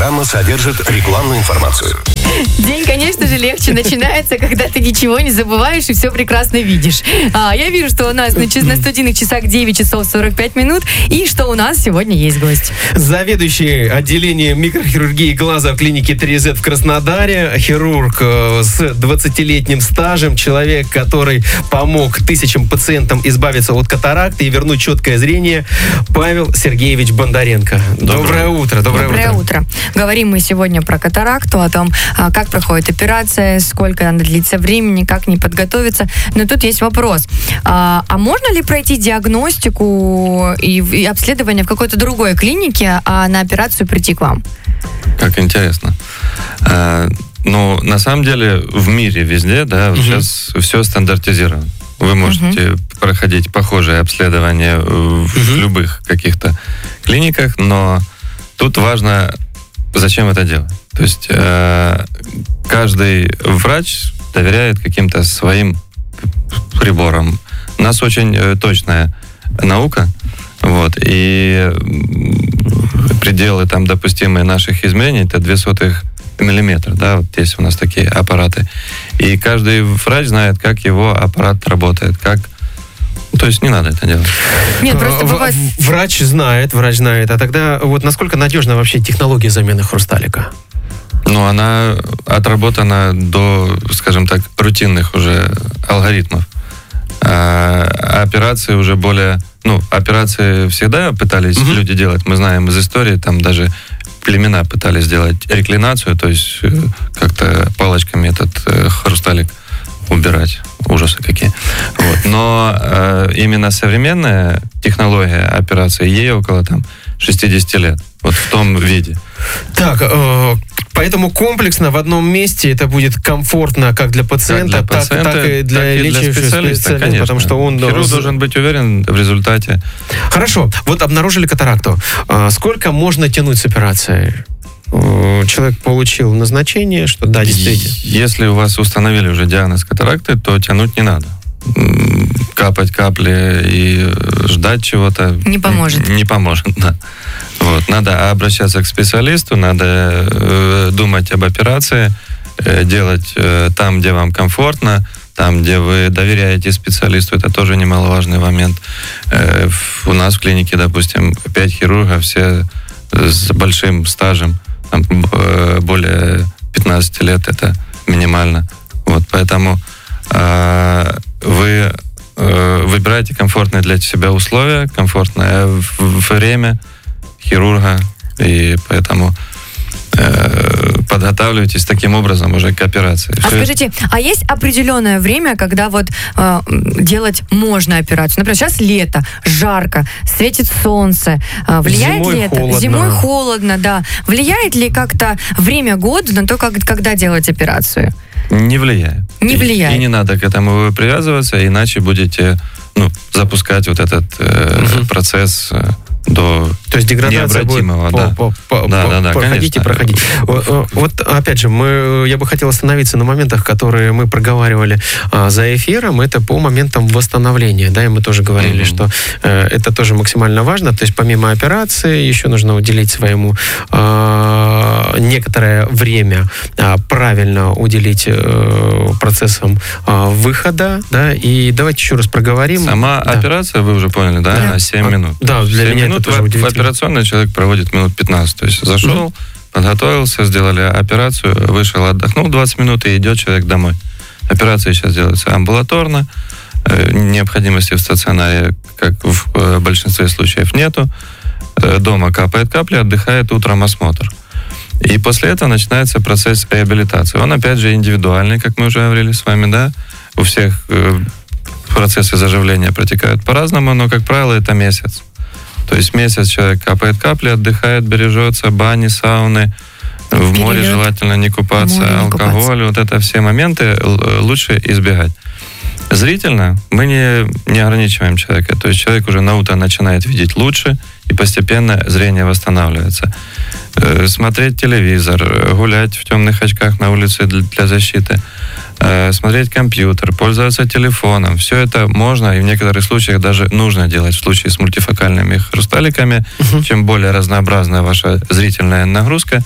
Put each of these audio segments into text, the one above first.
Программа содержит рекламную информацию. День, конечно же, легче начинается, когда ты ничего не забываешь и все прекрасно видишь. Я вижу, что у нас на студийных часах 9 часов 45 минут, и что у нас сегодня есть гость. Заведующий отделением микрохирургии глаза в клинике 3Z в Краснодаре, хирург с 20-летним стажем, человек, который помог тысячам пациентам избавиться от катаракты и вернуть четкое зрение, Павел Сергеевич Бондаренко. Доброе утро. Доброе утро. Говорим мы сегодня про катаракту, о том, как проходит операция, сколько надо длиться времени, как не подготовиться. Но тут есть вопрос. А можно ли пройти диагностику и обследование в какой-то другой клинике, а на операцию прийти к вам? Как интересно. Ну, на самом деле, в мире везде, да, сейчас все стандартизировано. Вы можете проходить похожие обследования в любых каких-то клиниках, но тут важно, зачем это делать. То есть каждый врач доверяет каким-то своим приборам. У нас очень точная наука, вот, и пределы там допустимые наших изменений это 0,02 миллиметра, да, вот есть у нас такие аппараты. И каждый врач знает, как его аппарат работает, как... То есть не надо это делать. Нет, просто бывает... Врач знает, а тогда вот насколько надежна вообще технология замены хрусталика? Ну, она отработана до, скажем так, рутинных уже алгоритмов. А операции уже более... Ну, операции всегда пытались люди делать. Мы знаем из истории, там даже племена пытались сделать реклинацию, то есть как-то палочками этот хрусталик убирать. Ужасы какие. Вот. Но именно современная технология операции, ей около там 60 лет. Вот в том виде. Так, поэтому комплексно в одном месте это будет комфортно как для пациента, так и для лечащего специалиста, конечно. Потому что он хирург должен быть уверен в результате. Хорошо, вот обнаружили катаракту. Сколько можно тянуть с операцией? Человек получил назначение, что да, действительно. Если у вас установили уже диагноз катаракты, то тянуть не надо. Капать капли и ждать чего-то не поможет. Не поможет, да. Вот. Надо обращаться к специалисту, надо думать об операции, делать там, где вам комфортно, там, где вы доверяете специалисту, это тоже немаловажный момент. У нас в клинике, допустим, 5 хирургов, все с большим стажем, там, более 15 лет, это минимально. Вот, поэтому вы выбираете комфортные для себя условия, комфортное время хирурга, и поэтому подготавливайтесь таким образом уже к операции. Скажите, а есть определенное время, когда вот делать можно операцию? Например, сейчас лето, жарко, светит солнце. Влияет зимой ли это? Холодно. Зимой холодно, да. Влияет ли как-то время года на то, когда делать операцию? Не влияет. Не влияет. И не надо к этому привязываться, иначе будете запускать вот этот процесс до То есть деградация необратимого, будет проходить и проходить. Вот опять же, я бы хотел остановиться на моментах, которые мы проговаривали за эфиром, это по моментам восстановления, да, и мы тоже говорили, что это тоже максимально важно, то есть помимо операции еще нужно уделить своему некоторое время, правильно уделить процессам выхода, да, и давайте еще раз проговорим. Сама операция, вы уже поняли, да, 7 минут. Да, для меня это тоже удивительно. В операционной человек проводит минут 15. То есть зашел, подготовился, сделали операцию, вышел, отдохнул 20 минут и идет человек домой. Операция сейчас делается амбулаторно, необходимости в стационаре, как в большинстве случаев, нету. Дома капает капли, отдыхает, утром осмотр. И после этого начинается процесс реабилитации. Он, опять же, индивидуальный, как мы уже говорили с вами, да. У всех процессы заживления протекают по-разному, но, как правило, это месяц. То есть месяц человек капает капли, отдыхает, бережется, бани, сауны, в море желательно не купаться, алкоголь, вот это все моменты лучше избегать. Зрительно мы не ограничиваем человека, то есть человек уже на утро начинает видеть лучше, и постепенно зрение восстанавливается. Смотреть телевизор, гулять в темных очках на улице для защиты, смотреть компьютер, пользоваться телефоном. Все это можно и в некоторых случаях даже нужно делать в случае с мультифокальными хрусталиками. Чем более разнообразная ваша зрительная нагрузка,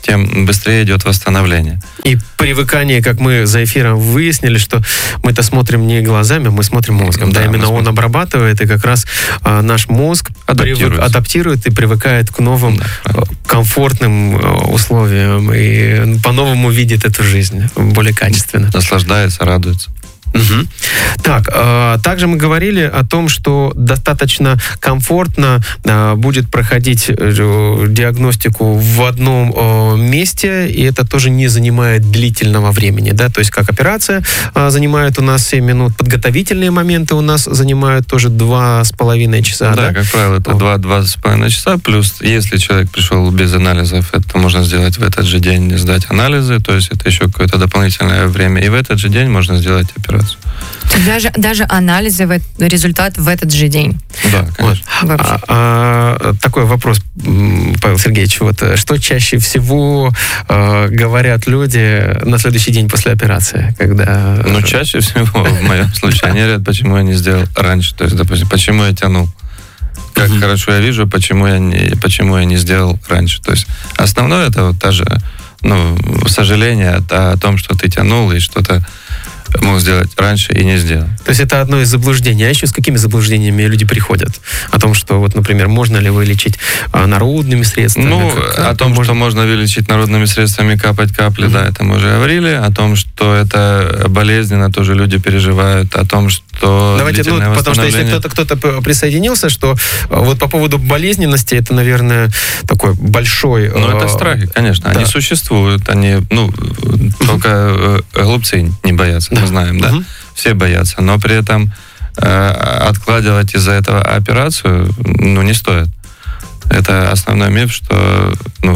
тем быстрее идет восстановление. И привыкание, как мы за эфиром выяснили, что мы-то смотрим не глазами, мы смотрим мозгом. Да, именно он обрабатывает, и как раз наш мозг адаптирует и привыкает к новым комфортным условиям и по-новому видит эту жизнь более качественно. Наслаждается, радуется. Угу. Так, также мы говорили о том, что достаточно комфортно будет проходить диагностику в одном месте, и это тоже не занимает длительного времени, да, то есть как операция занимает у нас 7 минут, подготовительные моменты у нас занимают тоже 2,5 часа. Да, как правило, это 2,5 часа, плюс если человек пришел без анализов, это можно сделать в этот же день, сдать анализы, то есть это еще какое-то дополнительное время, и в этот же день можно сделать операцию. Даже анализы, результат в этот же день. Да, конечно. Такой вопрос, Павел Сергеевич, вот что чаще всего говорят люди на следующий день после операции, когда... Ну, чаще всего, в моем случае, они говорят, почему я не сделал раньше, то есть, допустим, почему я тянул. Как хорошо я вижу, почему я не сделал раньше. То есть основное это вот та же, сожаление о том, что ты тянул и что-то мог сделать раньше и не сделал. То есть это одно из заблуждений. А еще с какими заблуждениями люди приходят? О том, что, вот, например, можно ли вылечить народными средствами? О том, что можно вылечить народными средствами, капать капли, да, это мы уже говорили. О том, что это болезненно, тоже люди переживают. О том, что давайте, потому что если кто-то присоединился, что вот по поводу болезненности, это, наверное, такой большой... это страхи, конечно. Да. Они существуют. Они, только глупцы не боятся. Мы знаем, да? Все боятся, но при этом откладывать из-за этого операцию, не стоит. Это основной миф, что,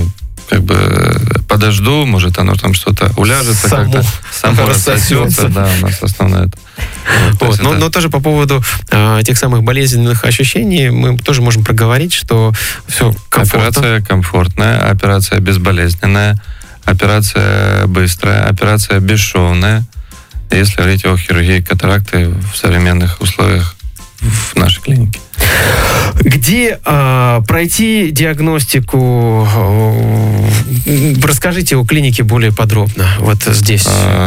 подожду, может, оно там что-то уляжется, как-то само рассосется. Да, у нас основное это. Вот. Но тоже по поводу тех самых болезненных ощущений мы тоже можем проговорить, что все комфортно. Операция комфортная, операция безболезненная, операция быстрая, операция бесшовная. Если говорить о хирургии катаракты в современных условиях в нашей клинике. Где пройти диагностику? Расскажите о клинике более подробно. Вот здесь.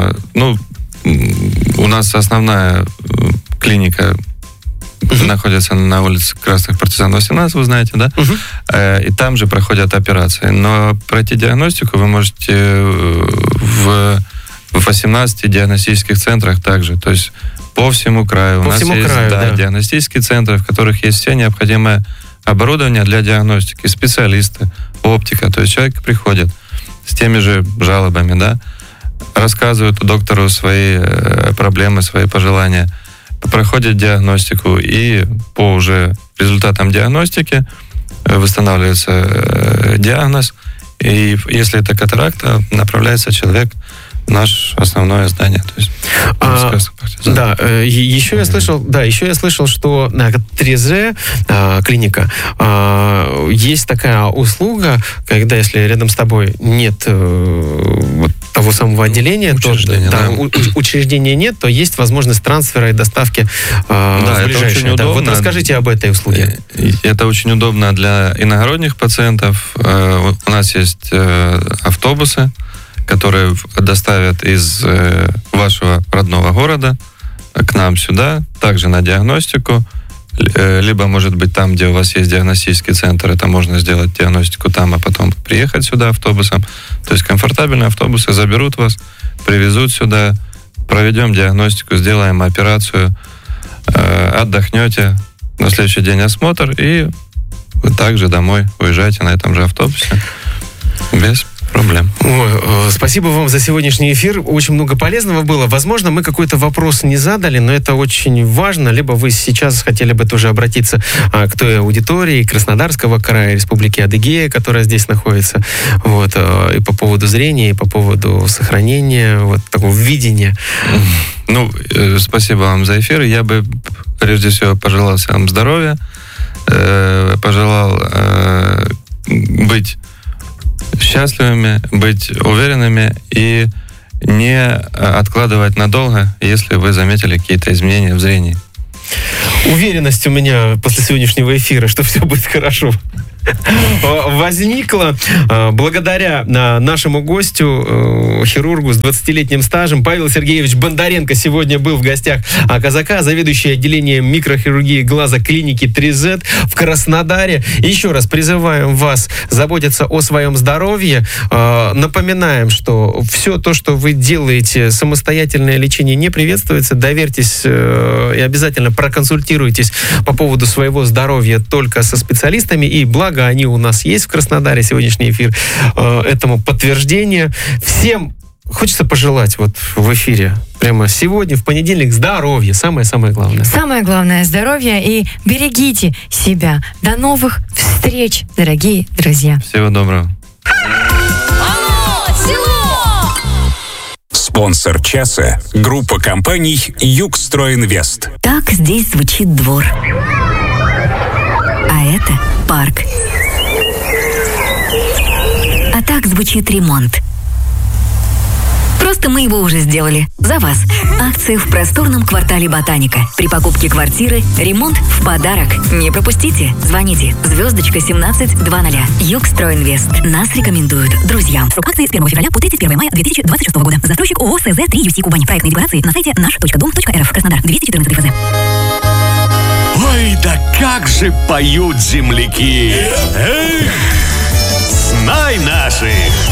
У нас основная клиника находится на улице Красных Партизан 18, вы знаете, да? И там же проходят операции. Но пройти диагностику вы можете в 18 диагностических центрах также, то есть по всему краю. У нас есть диагностические центры, в которых есть все необходимое оборудование для диагностики, специалисты, оптика, то есть человек приходит с теми же жалобами, да, рассказывает доктору свои проблемы, свои пожелания, проходит диагностику, и по уже результатам диагностики восстанавливается диагноз, и если это катаракта, направляется человек в наше основное здание. То есть, еще я слышал, что на Трезе клиника есть такая услуга, когда если рядом с тобой нет того самого отделения, учреждения нет, то есть возможность трансфера и доставки в ближайшее. Вот расскажите об этой услуге. Это очень удобно для иногородних пациентов. У нас есть автобусы, которые доставят из вашего родного города к нам сюда, также на диагностику, либо, может быть, там, где у вас есть диагностический центр, это можно сделать диагностику там, а потом приехать сюда автобусом. То есть комфортабельные автобусы заберут вас, привезут сюда, проведем диагностику, сделаем операцию, отдохнете, на следующий день осмотр, и вы также домой уезжаете на этом же автобусе без проблем. Спасибо вам за сегодняшний эфир. Очень много полезного было. Возможно, мы какой-то вопрос не задали, но это очень важно. Либо вы сейчас хотели бы тоже обратиться к той аудитории Краснодарского края, Республики Адыгея, которая здесь находится. Вот. И по поводу зрения, и по поводу сохранения такого видения. Спасибо вам за эфир. Я бы, прежде всего, пожелал всем здоровья, пожелал быть счастливыми, быть уверенными и не откладывать надолго, если вы заметили какие-то изменения в зрении. Уверенность у меня после сегодняшнего эфира, что все будет хорошо. возникла благодаря нашему гостю, хирургу с 20-летним стажем. Павел Сергеевич Бондаренко сегодня был в гостях «Казака», заведующий отделением микрохирургии глаза клиники 3Z в Краснодаре. Еще раз призываем вас заботиться о своем здоровье. Напоминаем, что все то, что вы делаете, самостоятельное лечение не приветствуется. Доверьтесь и обязательно проконсультируйтесь по поводу своего здоровья только со специалистами. И благо они у нас есть в Краснодаре. Сегодняшний эфир этому подтверждение. Всем хочется пожелать вот в эфире прямо сегодня, в понедельник, здоровья. Самое-самое главное. Самое главное — здоровье, и берегите себя. До новых встреч, дорогие друзья. Всего доброго. Алло, село! Спонсор часа – группа компаний «Югстройинвест». Так здесь звучит двор. А это парк. А так звучит ремонт. Просто мы его уже сделали. За вас. Акции в просторном квартале «Ботаника». При покупке квартиры ремонт в подарок. Не пропустите. Звоните. Звездочка 1720. Югстройинвест. Нас рекомендуют друзьям. Срок акции с 1 февраля по 31 мая 2026 года. Застройщик ООО СЗ-3 ЮСИ Кубань. Проектные декларации на сайте наш.дом.рф. Краснодар. 214 ФЗ. Ой, да как же поют земляки! Эх, знай наших!